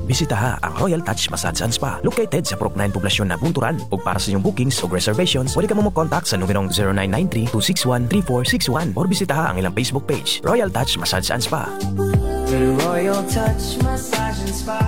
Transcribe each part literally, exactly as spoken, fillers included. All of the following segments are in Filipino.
bisitaha ang Royal Touch Massage and Spa. Located sa Purok nine poblasyon na Bunturan. Ug para sa inyong bookings o reservations, pwede ka mo mag-contact sa numerong zero nine nine three two six one three four six one or bisitaha ang ilang Facebook page, Royal Touch Massage and Spa. The Royal Touch Massage and Spa.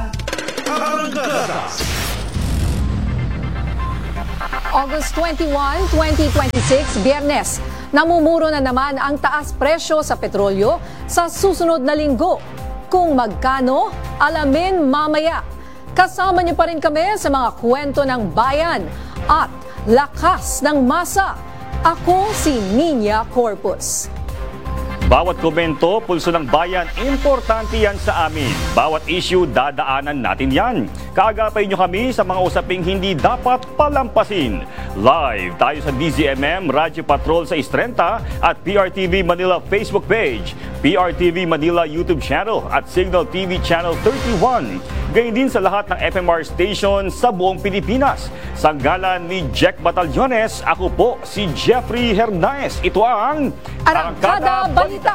August twenty-first, twenty twenty-six, Biyernes. Namumuro na naman ang taas presyo sa petrolyo sa susunod na linggo. Kung magkano, alamin mamaya. Kasama niyo pa rin kami sa mga kwento ng bayan at lakas ng masa. Ako si Nina Corpus. Bawat komento, pulso ng bayan, importante yan sa amin. Bawat issue, dadaanan natin yan. Kaagapay nyo kami sa mga usaping hindi dapat palampasin. Live tayo sa D Z M M Radyo Patrol sa Istrenta at P R T V Manila Facebook page, P R T V Manila YouTube channel at Signal T V Channel thirty-one. Gayon din sa lahat ng F M R station sa buong Pilipinas. Sanggalan ni Jack Batallones, ako po si Jeffrey Hernaez. Ito ang Arangkada Balita.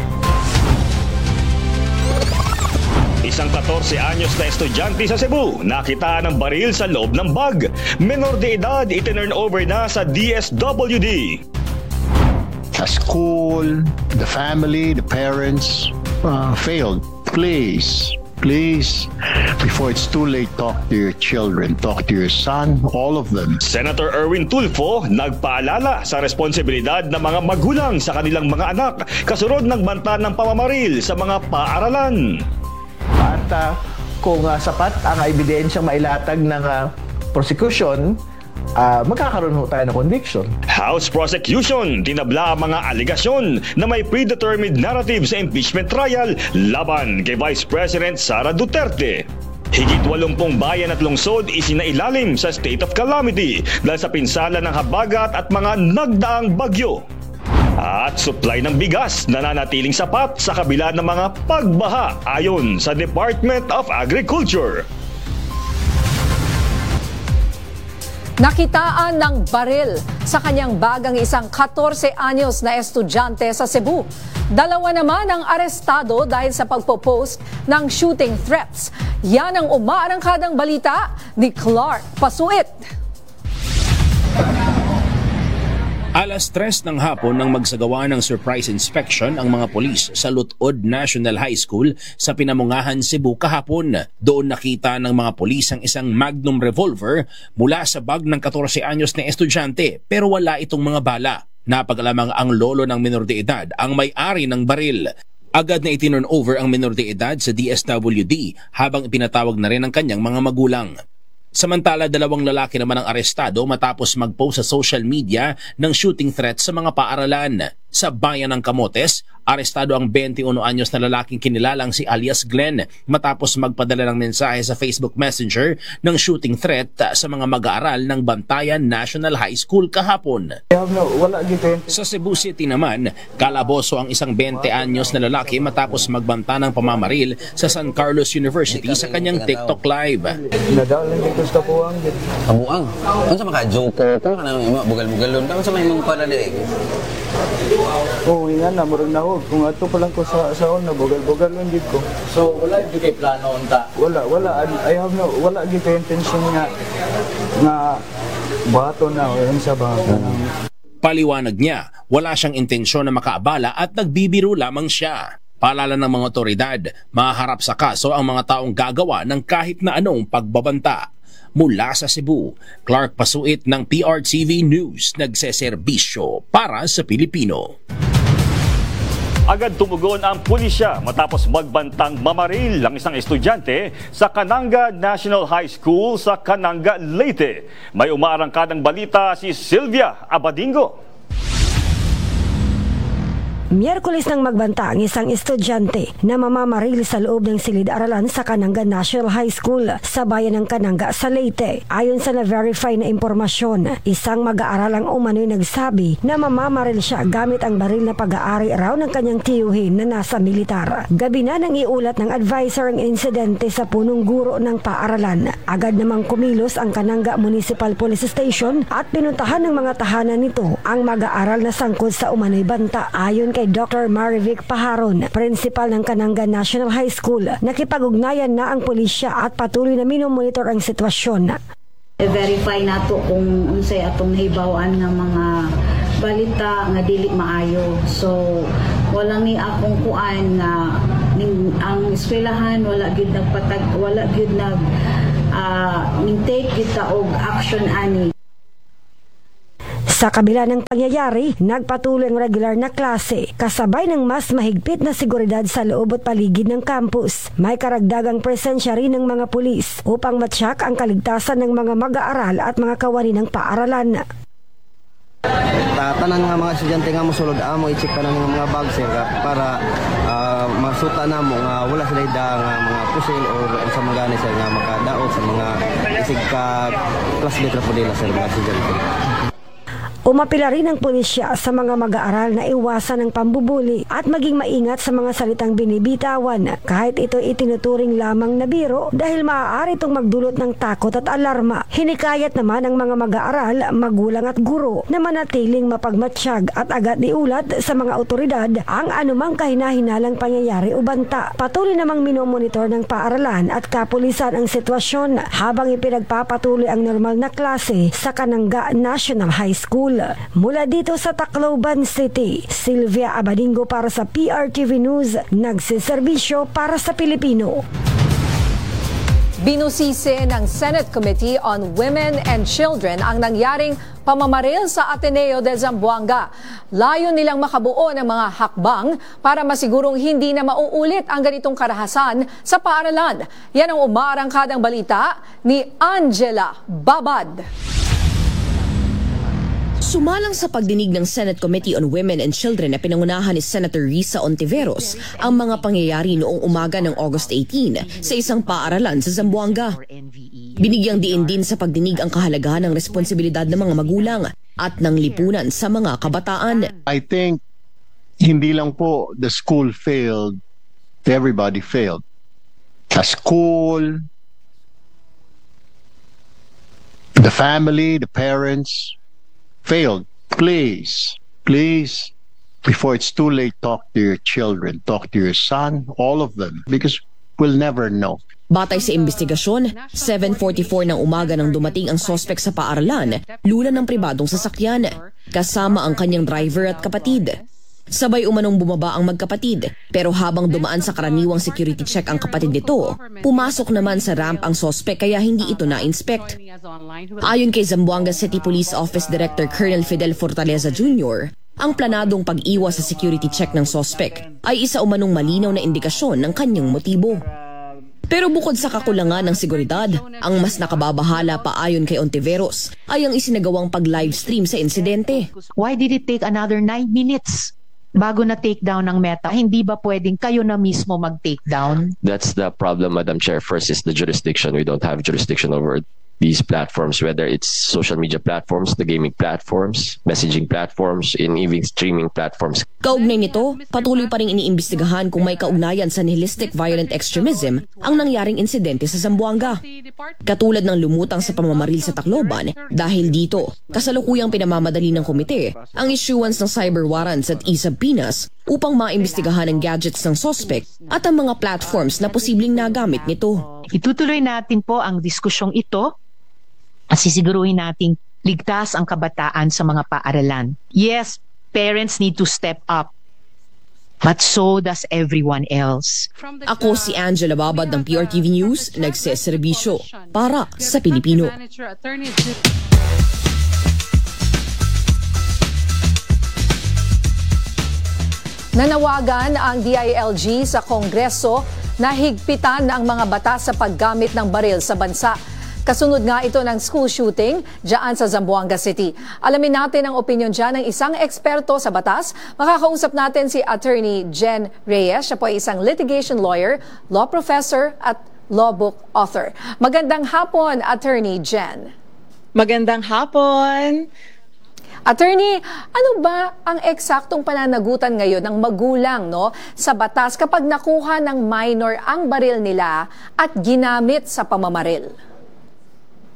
Isang fourteen anyos na estudyante sa Cebu, nakita ng baril sa loob ng bag. Menor de edad, itinurn over na sa D S W D. The school, the family, the parents uh, failed. Please, please, before it's too late, talk to your children, talk to your son, all of them. Senator Erwin Tulfo nagpaalala sa responsibilidad ng mga magulang sa kanilang mga anak kasunod ng banta ng pamamaril sa mga paaralan. At uh, kung uh, sapat ang ebidensyang mailatag ng uh, prosecution, uh, magkakaroon ho tayo ng conviction. House prosecution tinabla ang mga aligasyon na may predetermined narrative sa impeachment trial laban kay Vice President Sara Duterte. Higit walumpung bayan at lungsod isinailalim sa state of calamity dahil sa pinsala ng habagat at mga nagdaang bagyo. At supply ng bigas nananatiling sapat sa kabila ng mga pagbaha ayon sa Department of Agriculture. Nakitaan ng baril sa kanyang bagang isang fourteen anyos na estudyante sa Cebu. Dalawa naman ang arestado dahil sa pagpo-post ng shooting threats. Yan ang umaarangkadang balita ni Clark Pasuit. Alas tres ng hapon nang magsagawa ng surprise inspection ang mga polis sa Lutod National High School sa Pinamungahan, Cebu kahapon. Doon nakita ng mga polis ang isang Magnum revolver mula sa bag ng fourteen anyos na estudyante pero wala itong mga bala. Napag-alamang ang lolo ng menor de edad ang may-ari ng baril. Agad na itinurn over ang menor de edad sa D S W D habang ipinatawag na rin ang kanyang mga magulang. Samantala, dalawang lalaki naman ang arestado matapos mag-post sa social media ng shooting threat sa mga paaralan. Sa bayan ng Camotes, arestado ang twenty-one anyos na lalaking kinilalang si alias Glenn matapos magpadala ng mensahe sa Facebook Messenger ng shooting threat sa mga mag-aaral ng Bantayan National High School kahapon. Sa Cebu City naman, kalaboso ang isang twenty anyos na lalaki matapos magbanta ng pamamaril sa San Carlos University sa kanyang TikTok live. Nadalan dito sa Kapuang. Kapuang? Ano sa maka-joke ko? Ano sa bugal-bugalon? Ano sa may mong palalig? Oo, oh, nga na, marang nahog. Kung ato pa lang ko sa saon na, bugal-bugal lang dito ko. So, wala yung kay plano unta? Wala, wala. I have no, wala dito yung intention nga na bato na o yun sa bato. Paliwanag niya, wala siyang intensyon na makaabala at nagbibiro lamang siya. Paalala ng mga otoridad, maharap sa kaso ang mga taong gagawa ng kahit na anong pagbabanta. Mula sa Cebu, Clark Pasuit ng P R T V News, nagseserbisyo para sa Pilipino. Agad tumugon ang pulisya matapos magbantang mamaril ang isang estudyante sa Cananga National High School sa Cananga, Leyte. May umaarangkadang balita si Sylvia Abadingo. Miyerkules nang magbanta ang isang estudyante na mamamaril sa loob ng silid-aralan sa Cananga National High School sa bayan ng Cananga sa Leyte. Ayon sa na-verify na impormasyon, isang mag-aaral ang umano'y nagsabi na mamamaril siya gamit ang baril na pag-aari raw ng kanyang tiyuhin na nasa militar. Gabi na nang iulat ng advisor ang insidente sa punong guro ng paaralan. Agad namang kumilos ang Cananga Municipal Police Station at pinuntahan ng mga tahanan nito ang mag-aaral na sangkot sa umano'y banta. Ayon kay Doctor Marivic Paharon, principal ng Kananga National High School, nakipag-ugnayan na ang pulisya at patuloy na minomonitor ang sitwasyon. I-verify nato kung unsay atong nahibawan nga mga balita nga dili maayo. So wala ni akong kuan nga ning, ang eskwelahan wala gyud nagpatag wala gyud nag uh, ning take gyud ta og action ani. Sa kabila ng pangyayari, nagpatuloy ang regular na klase, kasabay ng mas mahigpit na seguridad sa loob at paligid ng campus. May karagdagang presensya rin ng mga pulis upang matyak ang kaligtasan ng mga mag-aaral at mga kawani ng paaralan. Tanan nga mga estudyante nga mosulod amo i-check pa na nga mga bag sir para uh, masuta na mo nga wala sila da nga mga pusil or sa mga gani sir nga makadaot sa mga isig ka classmate ra po nila sir mga estudyante. Umapila rin ang pulisya sa mga mag-aaral na iwasan ng pambubuli at maging maingat sa mga salitang binibitawan kahit ito itinuturing lamang na biro dahil maaari itong magdulot ng takot at alarma. Hinikayat naman ang mga mag-aaral, magulang at guro na manatiling mapagmatsyag at agad iulat sa mga otoridad ang anumang kahinahinalang pangyayari o banta. Patuloy namang minomonitor ng paaralan at kapulisan ang sitwasyon habang ipinagpapatuloy ang normal na klase sa Kananga National High School. Mula dito sa Tacloban City, Sylvia Abadingo para sa P R T V News, nagsiservisyo para sa Pilipino. Binusisi ng Senate Committee on Women and Children ang nangyaring pamamaril sa Ateneo de Zamboanga. Layo nilang makabuo ng mga hakbang para masigurong hindi na mauulit ang ganitong karahasan sa paaralan. Yan ang umaarangkadang balita ni Angela Babad. Sumalang sa pagdinig ng Senate Committee on Women and Children na pinangunahan ni Senator Risa Ontiveros ang mga pangyayari noong umaga ng August eighteenth sa isang paaralan sa Zamboanga. Binigyang diin din sa pagdinig ang kahalagahan ng responsibilidad ng mga magulang at ng lipunan sa mga kabataan. I think hindi lang po the school failed, everybody failed. The school, the family, the parents, failed. Please, please, before it's too late, talk to your children, talk to your son, all of them, because we'll never know. Batay sa investigasyon, seven forty-four ng umaga nang dumating ang sospek sa paaralan, lula ng pribadong sasakyan, kasama ang kanyang driver at kapatid. Sabay umanong bumaba ang magkapatid, pero habang dumaan sa karaniwang security check ang kapatid nito, pumasok naman sa ramp ang sospek kaya hindi ito na-inspect. Ayon kay Zamboanga City Police Office Director Colonel Fidel Fortaleza Junior, ang planadong pag-iwas sa security check ng sospek ay isa umanong malinaw na indikasyon ng kanyang motibo. Pero bukod sa kakulangan ng seguridad, ang mas nakababahala pa ayon kay Ontiveros ay ang isinagawang pag-livestream sa insidente. Why did it take another nine minutes? Bago na take down ng Meta, hindi ba pwedeng kayo na mismo mag-take down? That's the problem, Madam Chair. First is the jurisdiction. We don't have jurisdiction over these platforms, whether it's social media platforms, the gaming platforms, messaging platforms, and even streaming platforms. Kaugnay nito, patuloy pa rin iniimbestigahan kung may kaugnayan sa nihilistic violent extremism ang nangyaring insidente sa Zamboanga. Katulad ng lumutang sa pamamaril sa Tacloban, dahil dito, kasalukuyang pinamamadali ng komite ang issuance ng cyber warrants at e-subpoenas upang maimbestigahan ang gadgets ng suspect at ang mga platforms na posibleng nagamit nito. Itutuloy natin po ang diskusyong ito at sisiguruhin nating ligtas ang kabataan sa mga paaralan. Yes, parents need to step up, but so does everyone else. Ako si Angela Babad ng P R T V News, nagseserbisyo para sa Pilipino. Nanawagan ang D I L G sa Kongreso na higpitan ang mga batas sa paggamit ng baril sa bansa. Kasunod nga ito ng school shooting dyan sa Zamboanga City. Alamin natin ang opinion dyan ng isang eksperto sa batas. Makakausap natin si Attorney Jen Reyes. Siya po ay isang litigation lawyer, law professor at law book author. Magandang hapon, Attorney Jen. Magandang hapon. Attorney, ano ba ang eksaktong pananagutan ngayon ng magulang no, sa batas kapag nakuha ng minor ang baril nila at ginamit sa pamamaril?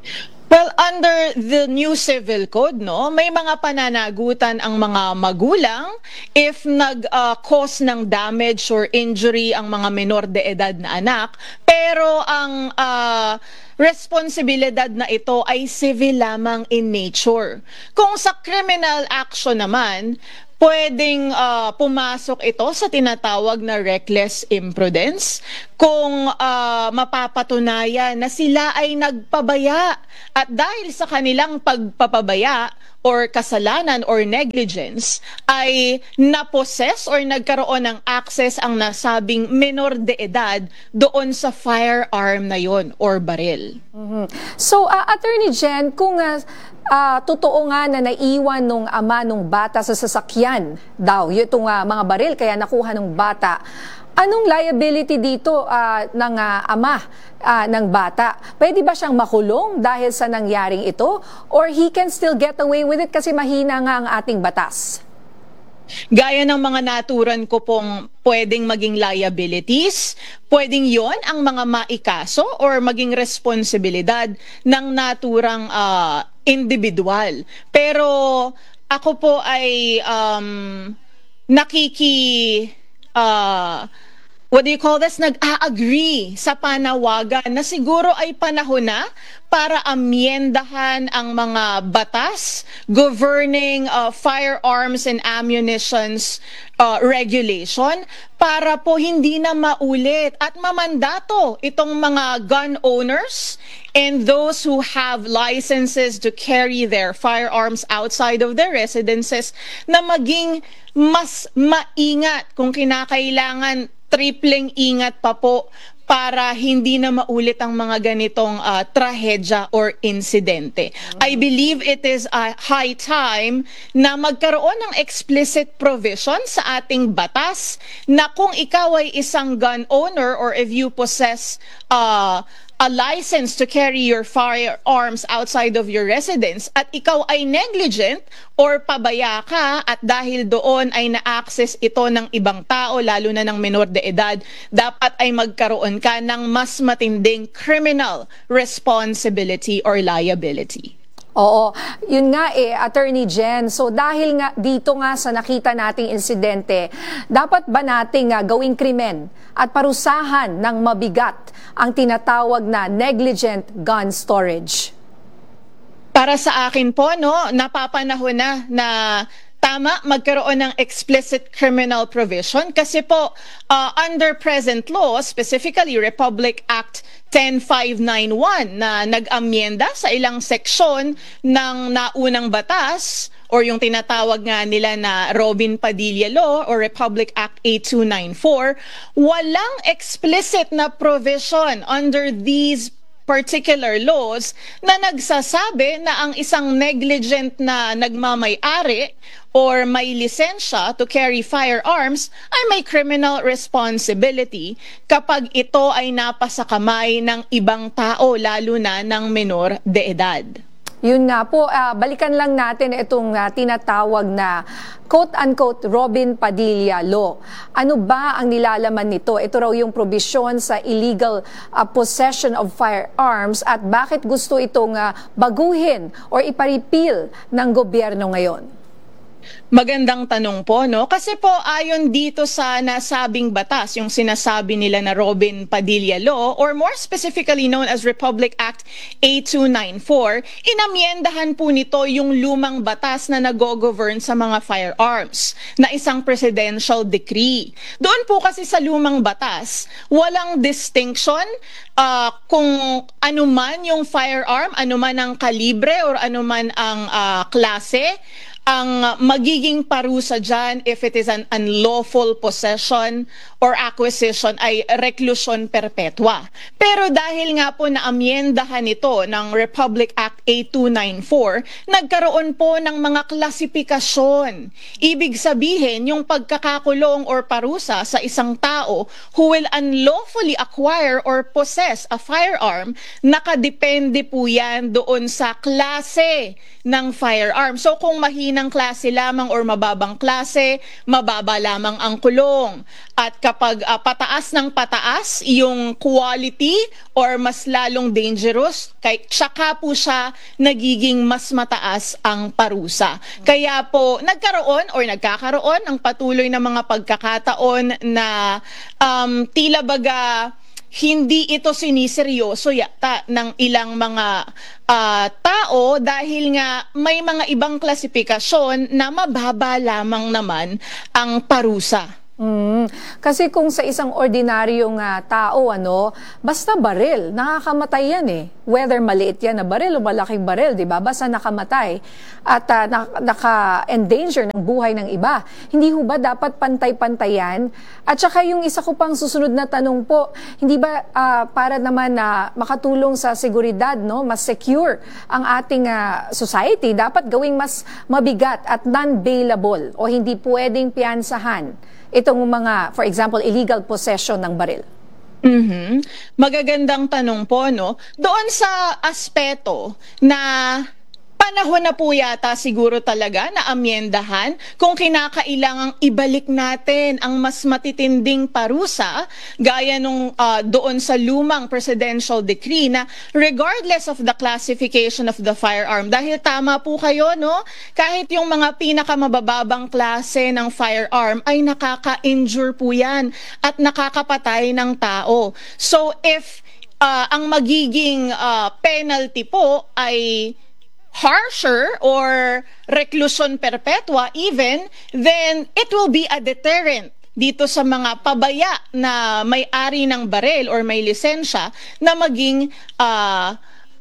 Well, under the new civil code, no, may mga pananagutan ang mga magulang if nag-cause ng damage or injury ang mga menor de edad na anak, pero ang uh, responsibilidad na ito ay civil lamang in nature. Kung sa criminal action naman, pwedeng uh, pumasok ito sa tinatawag na reckless imprudence kung uh, mapapatunayan na sila ay nagpabaya at dahil sa kanilang pagpapabaya or kasalanan or negligence ay naposes or nagkaroon ng access ang nasabing menor de edad doon sa firearm na yon or baril. Mm-hmm. So, uh, Attorney Jen, kung uh, uh, totoo nga na naiwan nung ama nung bata sa sasakyan daw, itong uh, mga baril kaya nakuha nung bata, anong liability dito uh, ng uh, ama uh, ng bata? Pwede ba siyang makulong dahil sa nangyaring ito? Or he can still get away with it kasi mahina nga ang ating batas? Gaya ng mga naturan ko pong pwedeng maging liabilities, pwedeng yon ang mga maikaso or maging responsibilidad ng naturang uh, individual. Pero ako po ay um, nakiki... Uh, what do you call this? Nag-a-agree sa panawagan na siguro ay panahon na para amyendahan ang mga batas governing uh, firearms and ammunitions uh, regulation para po hindi na maulit at mamandato itong mga gun owners and those who have licenses to carry their firearms outside of their residences na maging mas maingat kung kinakailangan tripling ingat pa po para hindi na maulit ang mga ganitong uh, trahedya or insidente. I believe it is a high time na magkaroon ng explicit provision sa ating batas na kung ikaw ay isang gun owner or if you possess uh, a license to carry your firearms outside of your residence at ikaw ay negligent or pabaya ka at dahil doon ay na-access ito ng ibang tao, lalo na ng menor de edad, dapat ay magkaroon ka ng mas matinding criminal responsibility or liability. Oo, yun nga eh, Attorney Jen. So dahil nga dito nga sa nakita nating insidente, dapat ba nating uh, gawing krimen at parusahan ng mabigat ang tinatawag na negligent gun storage? Para sa akin po, no, napapanahon na na tama magkaroon ng explicit criminal provision kasi po uh, under present law, specifically Republic Act ten five ninety-one na nag-amyenda sa ilang seksyon ng naunang batas or yung tinatawag nga nila na Robin Padilla Law or Republic Act eighty-two ninety-four, walang explicit na provision under these particular laws na nagsasabi na ang isang negligent na nagmamay-ari or may lisensya to carry firearms ay may criminal responsibility kapag ito ay napasa kamay ng ibang tao, lalo na ng menor de edad. Yun nga po, uh, balikan lang natin itong uh, tinatawag na quote-unquote Robin Padilla Law. Ano ba ang nilalaman nito? Ito raw yung probisyon sa illegal uh, possession of firearms at bakit gusto itong uh, baguhin or iparipil ng gobyerno ngayon? Magandang tanong po, no? Kasi po ayon dito sa nasabing batas, yung sinasabi nila na Robin Padilla Law, or more specifically known as Republic Act eighty-two ninety-four, inamyendahan po nito yung lumang batas na nag-govern sa mga firearms na isang presidential decree. Doon po kasi sa lumang batas, walang distinction uh, kung anuman yung firearm, anuman ang kalibre or anuman ang uh, klase. Ang magiging parusa dyan if it is an unlawful possession or acquisition ay reclusion perpetua. Pero dahil nga po naamyendahan ito ng Republic Act eighty-two ninety-four, nagkaroon po ng mga klasifikasyon. Ibig sabihin, yung pagkakakulong or parusa sa isang tao who will unlawfully acquire or possess a firearm, nakadepende po yan doon sa klase ng firearm. So kung mahina mahihinang klase lamang or mababang klase, mababa lamang ang kulong. At kapag uh, pataas ng pataas yung quality or mas lalong dangerous, kay tsaka po siya nagiging mas mataas ang parusa. Kaya po nagkaroon or nagkakaroon ng patuloy na mga pagkakataon na um, tila baga hindi ito siniseryoso yata ng ilang mga uh, tao dahil nga may mga ibang klasifikasyon na mababa lamang naman ang parusa. Mm, kasi kung sa isang ordinaryong uh, tao, ano, basta baril, nakakamatay yan eh. Whether maliit yan na baril o malaking baril, di ba? Basta nakamatay at uh, naka-endanger ng buhay ng iba. Hindi ho ba dapat pantay-pantayan? At saka yung isa ko pang susunod na tanong po, hindi ba uh, para naman na uh, makatulong sa seguridad, no, mas secure ang ating uh, society, dapat gawing mas mabigat at non-bailable o hindi pwedeng piyansahan itong mga, for example, illegal possession ng baril? Mm-hmm. Magagandang tanong po, no? Doon sa aspeto na panahon na po yata siguro talaga na amyendahan kung kinakailangang ibalik natin ang mas matitinding parusa gaya nung uh, doon sa lumang presidential decree na regardless of the classification of the firearm. Dahil tama po kayo, no? Kahit yung mga pinakamabababang klase ng firearm ay nakaka-injure po yan at nakakapatay ng tao. So if uh, ang magiging uh, penalty po ay harsher or reclusion perpetua even, then it will be a deterrent dito sa mga pabaya na may-ari ng baril or may lisensya na maging uh,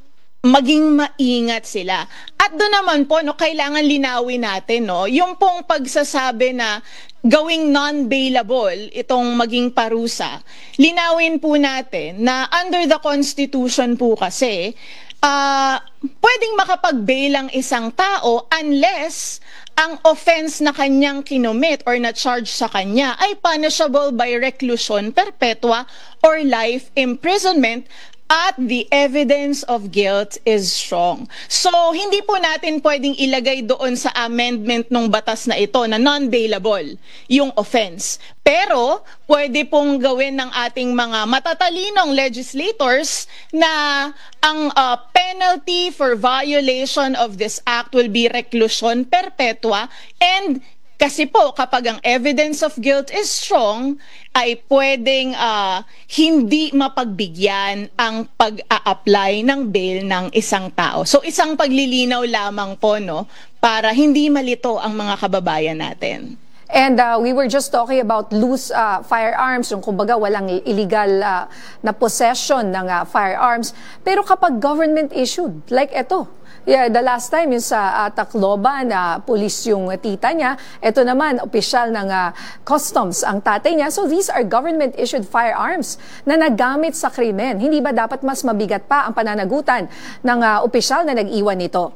maging maingat sila. At doon naman po, no, kailangan linawin natin, no, yung pong pagsasabi na gawing non-bailable itong maging parusa. Linawin po natin na under the Constitution po kasi, Uh, pwedeng makapag-bail ang isang tao unless ang offense na kanyang kinomit or na-charge sa kanya ay punishable by reclusion perpetua or life imprisonment at the evidence of guilt is strong. So, hindi po natin pwedeng ilagay doon sa amendment ng batas na ito na non-bailable yung offense. Pero, pwede pong gawin ng ating mga matatalinong legislators na ang uh, penalty for violation of this act will be reclusion perpetua, and kasi po, kapag ang evidence of guilt is strong, ay pwedeng uh, hindi mapagbigyan ang pag-a-apply ng bail ng isang tao. So, isang paglilinaw lamang po, no, para hindi malito ang mga kababayan natin. And uh, we were just talking about loose uh, firearms, yung kumbaga walang illegal uh, na possession ng uh, firearms. Pero kapag government issued, like ito, yeah, the last time yung sa uh, Tacloban, na uh, police yung uh, tita niya, ito naman, opisyal ng uh, customs ang tatay niya. So these are government-issued firearms na nagamit sa krimen. Hindi ba dapat mas mabigat pa ang pananagutan ng uh, opisyal na nag-iwan nito?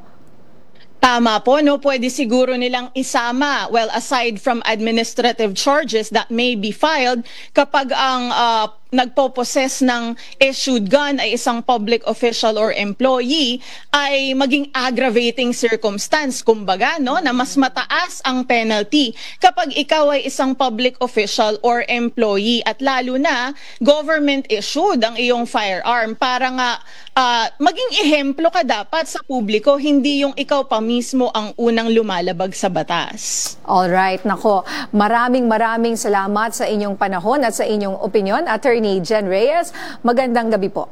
Tama po, no? Pwede siguro nilang isama, well, aside from administrative charges that may be filed, kapag ang uh, nagpo-possess ng issued gun ay isang public official or employee, ay maging aggravating circumstance, kumbaga, no, na mas mataas ang penalty kapag ikaw ay isang public official or employee, at lalo na government issued ang iyong firearm, para nga uh, maging ehemplo ka dapat sa publiko, hindi yung ikaw pa mismo ang unang lumalabag sa batas. Alright, nako, maraming maraming salamat sa inyong panahon at sa inyong opinion, Attorney Jen Reyes. Magandang gabi po.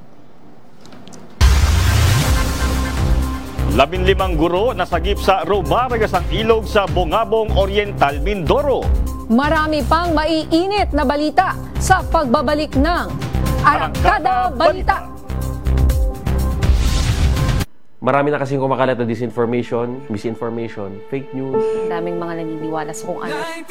Labinlimang guro nasagip sa Robargas ang ilog sa Bongabong Oriental, Mindoro. Marami pang maiinit na balita sa pagbabalik ng Arangkada Balita. Marami na kasing kumakalat na disinformation, misinformation, fake news. Daming mga naniniwala sa kung ano.